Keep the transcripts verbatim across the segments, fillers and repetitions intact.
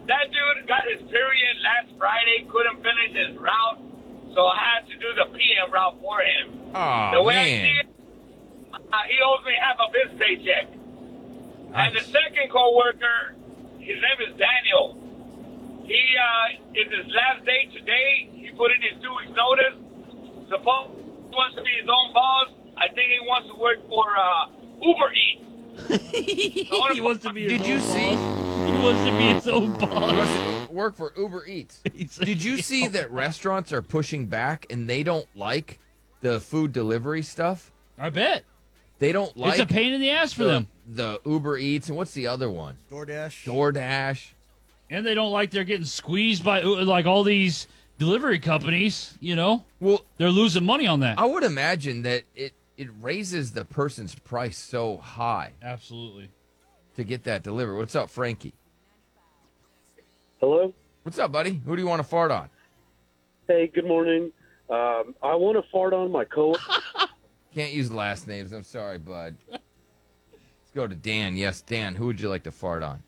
that dude got his period last Friday, couldn't finish his route, so I had to do the P M route for him. Oh, the way I man. see it, uh, he owes me half of his paycheck. And the Nice. second coworker, his name is Daniel. He uh, it's his last day today. He put in his two weeks notice. Suppose he wants to be his own boss. I think he wants to work for uh, Uber Eats. He wants to be his Did you own see? boss. He wants to be his own boss. Must work for Uber Eats. Did you see that restaurants are pushing back and they don't like the food delivery stuff? I bet. They don't like It's a pain in the ass for the, them. the Uber Eats, and what's the other one? DoorDash. DoorDash. And they don't like they're getting squeezed by like all these delivery companies, you know? Well, they're losing money on that. I would imagine that it, it raises the person's price so high Absolutely. to get that delivered. What's up, Frankie? Hello? What's up, buddy? Who do you want to fart on? Hey, good morning. Um, I want to fart on my co. Can't use last names. I'm sorry, bud. Let's go to Dan. Yes, Dan, who would you like to fart on?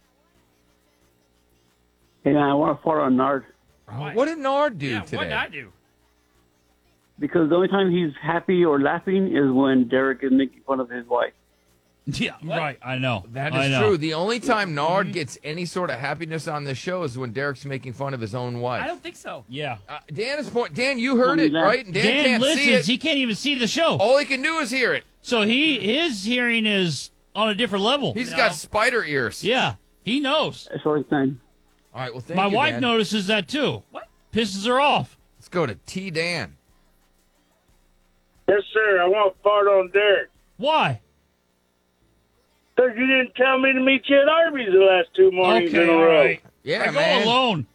Hey, man, I want to fart on Nard. Oh, what did Nard do yeah, today? what did I do? Because the only time he's happy or laughing is when Derek is making fun of his wife. Yeah, right. I know. That I is know. true. The only time Nard gets any sort of happiness on this show is when Derek's making fun of his own wife. I don't think so. Yeah. Uh, Dan is point. Dan, you heard Only it, laugh. right? Dan, Dan can't listens. see it. He can't even see the show. All he can do is hear it. So he his hearing is on a different level. He's got spider ears. Yeah, he knows. That's all he's saying. All right. Well, thank My you, wife Dan. notices that too. What? Pisses her off. Let's go to T. Dan. Yes, sir. I want to fart on Derek. Why? Because you didn't tell me to meet you at Arby's the last two mornings Okay, in a all row. right. Yeah, I go man. alone.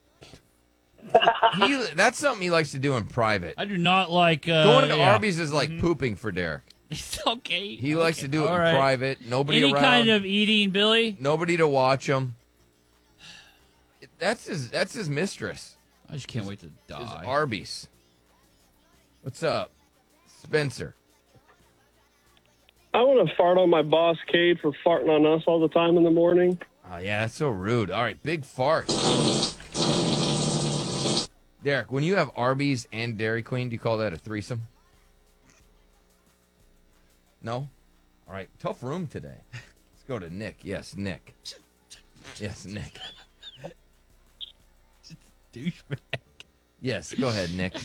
He, that's something he likes to do in private. I do not like uh, Going to yeah. Arby's is like pooping for Derek. It's okay. He likes to do it All in right. private. Nobody Any around. kind of eating, Billy. Nobody to watch him. That's his. That's his mistress. I just can't wait to Is die. Arby's. What's up, Spencer? I want to fart on my boss, Cade, for farting on us all the time in the morning. Oh yeah, that's so rude. All right, big fart. Derek, when you have Arby's and Dairy Queen, do you call that a threesome? No? All right, tough room today. Let's go to Nick. Yes, Nick. Yes, Nick. Douchebag. Yes, go ahead, Nick.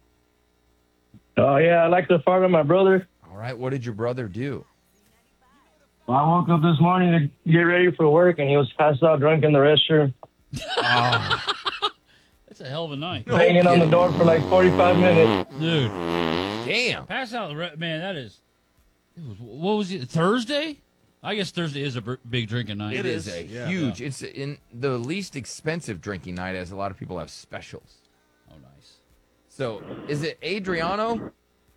Oh, yeah, I like to fart on my brother. All right, what did your brother do? Well, I woke up this morning to get ready for work, and he was passed out drunk in the restroom, Oh, That's a hell of a night, banging on the door for like forty-five minutes. dude. damn. Pass out, the re- man. That is. It was, what was it? Thursday? I guess Thursday is a br- big drinking night. It is a yeah. huge. It's in the least expensive drinking night, as a lot of people have specials. Oh, nice. So, is it Adriano?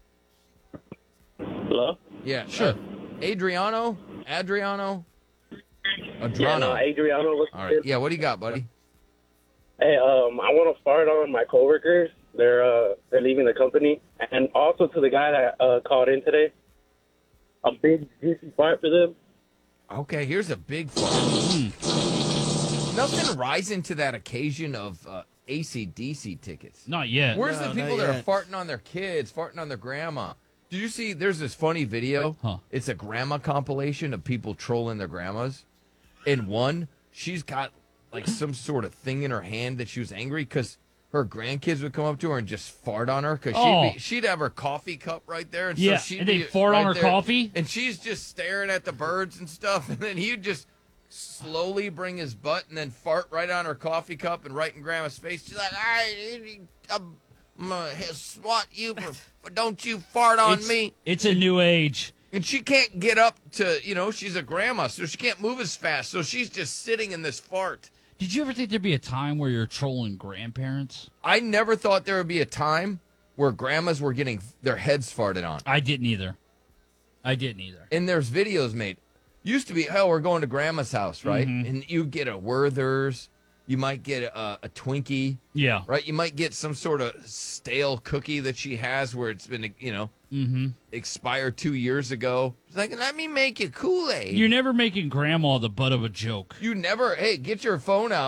Hello? Yeah, Sure. uh, Adriano, Adriano, Yeah, Adriano. no, Adriano. What's All right. Yeah, what do you got, buddy? Hey, um, I want to fart on my coworkers. They're uh, they're leaving the company, and also to the guy that uh, called in today. A big juicy fart for them. Okay, here's a big fart. Nothing rising to that occasion of uh, A C D C tickets. Not yet. Where's No, the not people that are yet. farting on their kids, farting on their grandma? Did you see? There's this funny video. Huh. It's a grandma compilation of people trolling their grandmas. In one, she's got like some sort of thing in her hand that she was angry because her grandkids would come up to her and just fart on her because Oh. she'd, be, she'd have her coffee cup right there. And Yeah, so she'd and they be fart on right her there, coffee? And she's just staring at the birds and stuff. And then he'd just slowly bring his butt and then fart right on her coffee cup and right in grandma's face. She's like, I, I'm going to swat you, for, don't you fart on it's, me. It's a new age. And she can't get up to, you know, she's a grandma, so she can't move as fast. So she's just sitting in this fart. Did you ever think there'd be a time where you're trolling grandparents? I never thought there would be a time where grandmas were getting their heads farted on. I didn't either. I didn't either. And there's videos made. Used to be, hell, we're going to grandma's house, right? And you get a Werther's. You might get a, a Twinkie, Yeah. right? You might get some sort of stale cookie that she has where it's been, you know, Mm-hmm. expired two years ago. It's like, let me make you Kool-Aid. You're never making grandma the butt of a joke. You never, hey, get your phone out.